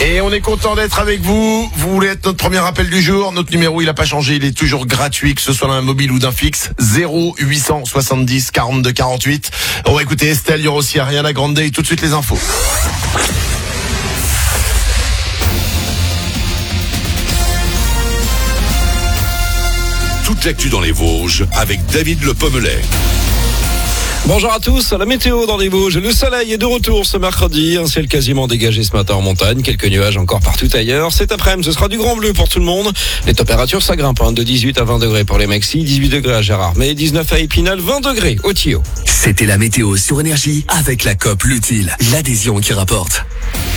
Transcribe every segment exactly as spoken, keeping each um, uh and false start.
Et on est content d'être avec vous. Vous voulez être notre premier appel du jour. Notre numéro, il n'a pas changé. Il est toujours gratuit, que ce soit d'un mobile ou d'un fixe. zéro huit cent soixante-dix quarante-deux quarante-huit. On va écouter Estelle, il y aura aussi Ariana Grande et tout de suite les infos. Toute l'actu dans les Vosges avec David Le Pommelet. Bonjour à tous, la météo dans les Vosges. Le soleil est de retour ce mercredi, un ciel quasiment dégagé ce matin en montagne, quelques nuages encore partout ailleurs. Cet après-midi, ce sera du grand bleu pour tout le monde. Les températures, ça grimpe hein, de dix-huit à vingt degrés pour les maxis, dix-huit degrés à Gérardmer, dix-neuf à Épinal, vingt degrés au Thillot. C'était la météo sur Énergie avec la COP L'Utile, l'adhésion qui rapporte.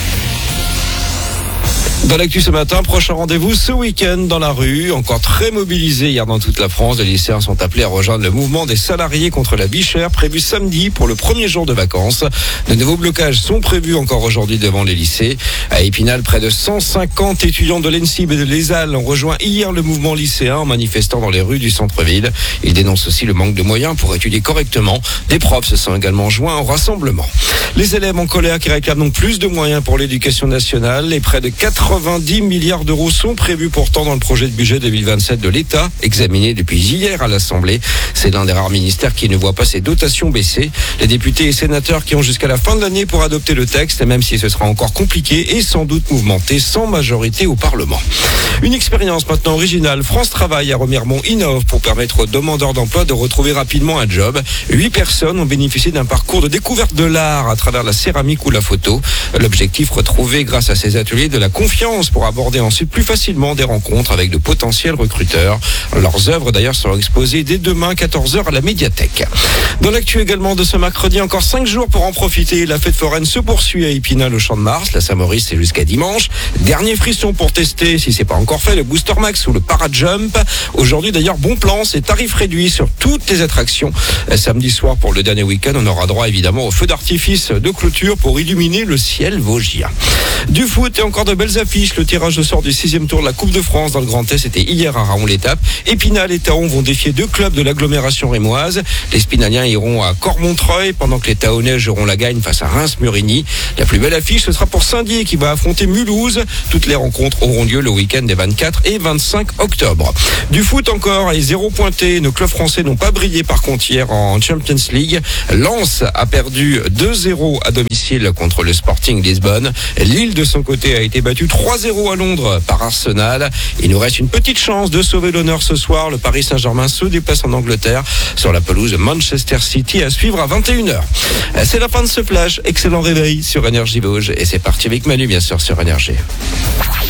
Dans l'actu ce matin, prochain rendez-vous ce week-end dans la rue. Encore très mobilisés hier dans toute la France, les lycéens sont appelés à rejoindre le mouvement des salariés contre la vie chère prévu samedi pour le premier jour de vacances. De nouveaux blocages sont prévus encore aujourd'hui devant les lycées. À Épinal, près de cent cinquante étudiants de l'E N S I B et de l'E S A L ont rejoint hier le mouvement lycéen en manifestant dans les rues du centre-ville. Ils dénoncent aussi le manque de moyens pour étudier correctement. Des profs se sont également joints au rassemblement. Les élèves en colère qui réclament donc plus de moyens pour l'éducation nationale et près de quatre-vingt-dix milliards d'euros sont prévus pourtant dans le projet de budget deux mille vingt-sept de l'État, examiné depuis hier à l'Assemblée. C'est l'un des rares ministères qui ne voit pas ses dotations baisser. Les députés et sénateurs qui ont jusqu'à la fin de l'année pour adopter le texte, même si ce sera encore compliqué et sans doute mouvementé, sans majorité au Parlement. Une expérience maintenant originale. France Travail à Remiremont innove pour permettre aux demandeurs d'emploi de retrouver rapidement un job. Huit personnes ont bénéficié d'un parcours de découverte de l'art à travers la céramique ou la photo. L'objectif, retrouver grâce à ces ateliers de la confiance pour aborder ensuite plus facilement des rencontres avec de potentiels recruteurs. Leurs œuvres d'ailleurs seront exposées dès demain quatorze heures à la médiathèque. Dans l'actu également de ce mercredi, encore cinq jours pour en profiter. La fête foraine se poursuit à Épinal au Champ de Mars. La Saint-Maurice, c'est jusqu'à dimanche. Dernier frisson pour tester, si c'est pas encore fait, le Booster Max ou le Parajump. Aujourd'hui d'ailleurs, bon plan, c'est tarif réduit sur toutes les attractions. Samedi soir pour le dernier week-end, on aura droit évidemment au feu d'artifice de clôture pour illuminer le ciel vosgien. Du foot et encore de belles affiches. Le tirage au sort du sixième tour de la Coupe de France dans le Grand Est, c'était hier à Raon-l'Étape. Épinal et Thaon vont défier deux clubs de l'agglomération rémoise. Les Spinaliens iront à Cormontreuil pendant que les Thaonais joueront la gagne face à Reims-Murigny. La plus belle affiche, ce sera pour Saint-Dié qui va affronter Mulhouse. Toutes les rencontres auront lieu le week-end des vingt-quatre et vingt-cinq octobre. Du foot encore et zéro pointé. Nos clubs français n'ont pas brillé par contre hier en Champions League. Lens a perdu deux zéro à domicile contre le Sporting Lisbonne. Lille de son côté a été battu trois zéro à Londres par Arsenal. Il nous reste une petite chance de sauver l'honneur ce soir. Le Paris Saint-Germain se déplace en Angleterre sur la pelouse de Manchester City à suivre à vingt et une heures. C'est la fin de ce flash. Excellent réveil sur Énergie Vosges et c'est parti avec Manu bien sûr sur Énergie.